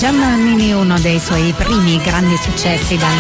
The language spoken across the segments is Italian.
Gianna Nannini, uno dei suoi primi grandi successi dal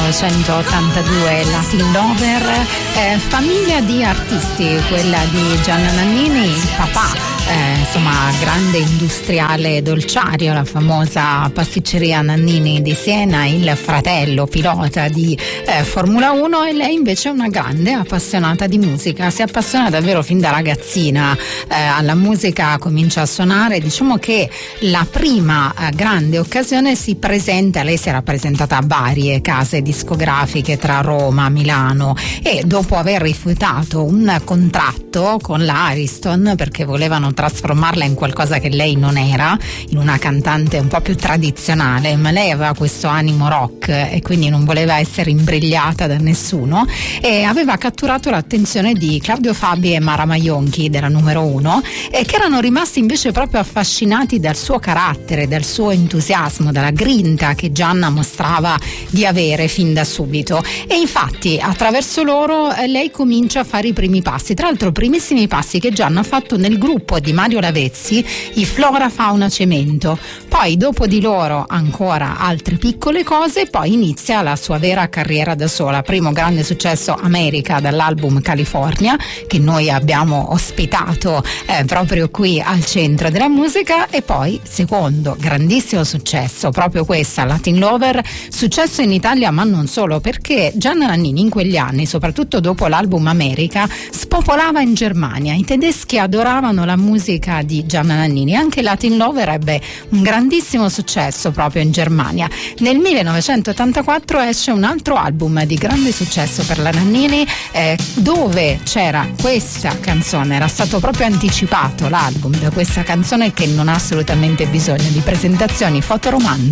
1982, Latin Lover, famiglia di artisti, quella di Gianna Nannini, il papà. Insomma, grande industriale dolciario, la famosa pasticceria Nannini di Siena, il fratello pilota di Formula 1, e lei invece è una grande appassionata di musica, si appassiona davvero fin da ragazzina alla musica, comincia a suonare. Diciamo che la prima grande occasione si presenta, lei si era presentata a varie case discografiche tra Roma, Milano, e dopo aver rifiutato un contratto con la Ariston perché volevano trasformarla in qualcosa che lei non era, in una cantante un po' più tradizionale, ma lei aveva questo animo rock e quindi non voleva essere imbrigliata da nessuno, e aveva catturato l'attenzione di Claudio Fabi e Mara Maionchi della numero 1, e che erano rimasti invece proprio affascinati dal suo carattere, dal suo entusiasmo, dalla grinta che Gianna mostrava di avere fin da subito. E infatti attraverso loro lei comincia a fare i primi passi, tra l'altro primissimi passi che Gianna ha fatto nel gruppo di Mario Lavezzi, i Flora Fauna Cemento. Poi dopo di loro ancora altre piccole cose, poi inizia la sua vera carriera da sola. Primo grande successo, America, dall'album California, che noi abbiamo ospitato proprio qui al Centro della Musica, e poi secondo grandissimo successo, proprio questa, Latin Lover, successo in Italia ma non solo, perché Gianna Nannini in quegli anni, soprattutto dopo l'album America, spopolava in Germania. I tedeschi adoravano la musica di Gianna Nannini, anche Latin Lover ebbe un grandissimo successo proprio in Germania. Nel 1984 esce un altro album di grande successo per la Nannini, dove c'era questa canzone, era stato proprio anticipato l'album da questa canzone che non ha assolutamente bisogno di presentazioni, Fotoromanzo.